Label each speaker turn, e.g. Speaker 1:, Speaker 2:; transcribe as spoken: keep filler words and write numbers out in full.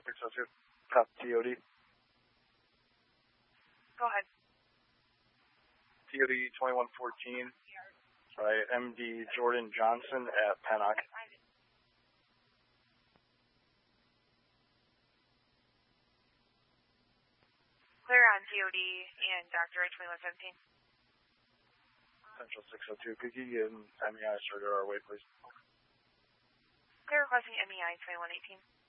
Speaker 1: six oh two. Top T O D.
Speaker 2: Go ahead.
Speaker 1: T O D twenty-one fourteen by M D Jordan Johnson at Pennock.
Speaker 2: Clear on T O D and Doctor A twenty-one seventeen.
Speaker 1: Central six oh two. Could you give M E I starter our way, please?
Speaker 2: Clear requesting M E I twenty-one eighteen.